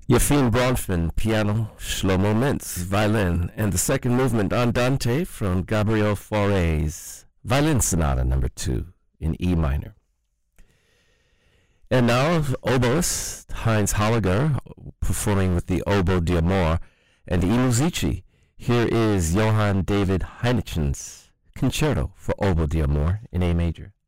Yefim Bronfman, piano, Shlomo Mintz, violin, and the second movement Andante from Gabriel Fauré's Violin Sonata No. 2 in E minor. And now, oboist Heinz Holliger performing with the Oboe d'Amore and I Musici. Here is Johann David Heinichen's Concerto for Oboe d'Amore in A major.